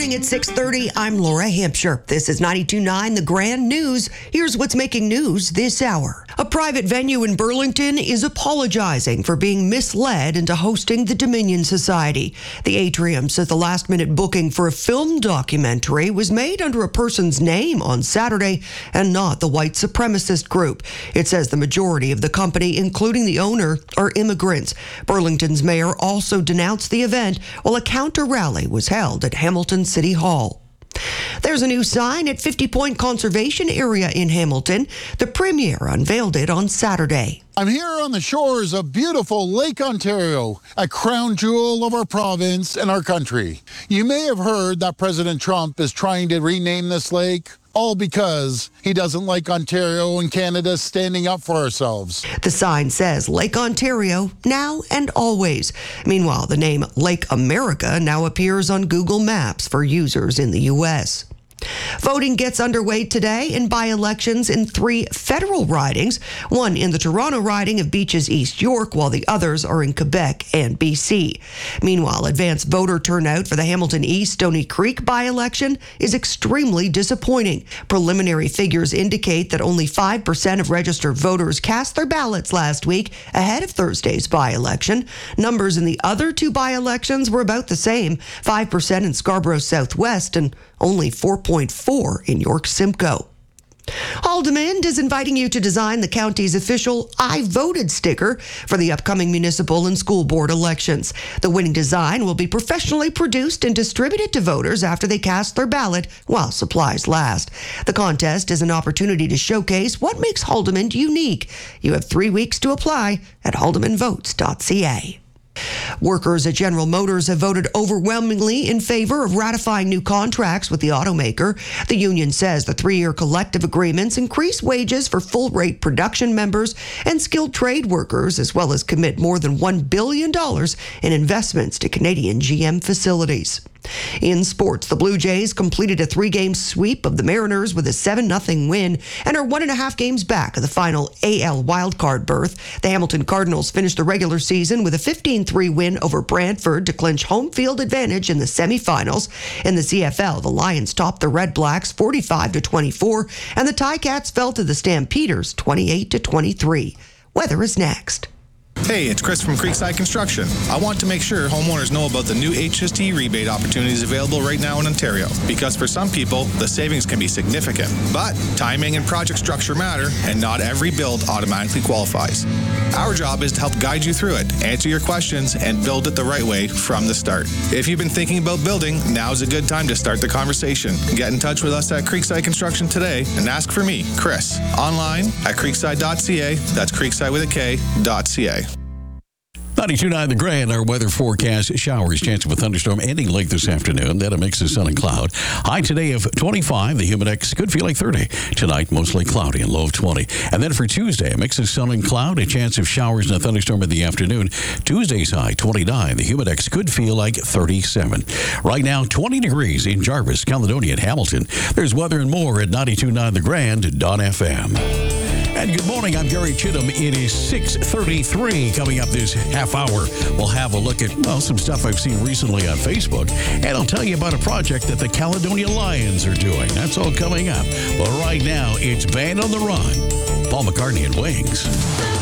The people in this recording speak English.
morning at 6:30. I'm Laura Hampshire. This is 92.9 The Grand News. Here's what's making news this hour. A private venue in Burlington is apologizing for being misled into hosting the Dominion Society. The Atrium says the last-minute booking for a film documentary was made under a person's name on Saturday and not the white supremacist group. It says the majority of the company, including the owner, are immigrants. Burlington's mayor also denounced the event while a counter-rally was held at Hamilton City Hall. There's a new sign at 50 Point Conservation Area in Hamilton. The premier unveiled it on Saturday. I'm here on the shores of beautiful Lake Ontario, a crown jewel of our province and our country. You may have heard that President Trump is trying to rename this lake, all because he doesn't like Ontario and Canada standing up for ourselves. The sign says Lake Ontario, now and always. Meanwhile, the name Lake America now appears on Google Maps for users in the U.S. Voting gets underway today in by-elections in 3 federal ridings, one in the Toronto riding of Beaches East York, while the others are in Quebec and BC. Meanwhile, advanced voter turnout for the Hamilton East Stony Creek by-election is extremely disappointing. Preliminary figures indicate that only 5% of registered voters cast their ballots last week ahead of Thursday's by-election. Numbers in the other 2 by-elections were about the same, 5% in Scarborough Southwest and only 4.4 in York Simcoe. Haldimand is inviting you to design the county's official I Voted sticker for the upcoming municipal and school board elections. The winning design will be professionally produced and distributed to voters after they cast their ballot while supplies last. The contest is an opportunity to showcase what makes Haldimand unique. You have 3 weeks to apply at haldimandvotes.ca. Workers at General Motors have voted overwhelmingly in favor of ratifying new contracts with the automaker. The union says the 3-year collective agreements increase wages for full-rate production members and skilled trade workers, as well as commit more than $1 billion in investments to Canadian GM facilities. In sports, the Blue Jays completed a 3-game sweep of the Mariners with a 7-0 win and are 1.5 games back of the final AL wildcard berth. The Hamilton Cardinals finished the regular season with a 15-3 win over Brantford to clinch home field advantage in the semifinals. In the CFL, the Lions topped the Red Blacks 45-24, and the Ticats fell to the Stampeders 28-23. Weather is next. Hey, it's Chris from Creekside Construction. I want to make sure homeowners know about the new HST rebate opportunities available right now in Ontario, because for some people, the savings can be significant. But timing and project structure matter, and not every build automatically qualifies. Our job is to help guide you through it, answer your questions, and build it the right way from the start. If you've been thinking about building, now's a good time to start the conversation. Get in touch with us at Creekside Construction today and ask for me, Chris, online at creekside.ca. That's creekside with a K.ca. 92.9 The Grand, our weather forecast. Showers, chance of a thunderstorm ending late this afternoon. Then a mix of sun and cloud. High today of 25. The humidex could feel like 30. Tonight, mostly cloudy and low of 20. And then for Tuesday, a mix of sun and cloud. A chance of showers and a thunderstorm in the afternoon. Tuesday's high, 29. The humidex could feel like 37. Right now, 20 degrees in Jarvis, Caledonia, and Hamilton. There's weather and more at 92.9 The Grand.fm. And good morning, I'm Gary Chittum. It is 6:33. Coming up this half hour, we'll have a look at, some stuff I've seen recently on Facebook. And I'll tell you about a project that the Caledonia Lions are doing. That's all coming up. But right now, it's Band on the Run. Paul McCartney and Wings.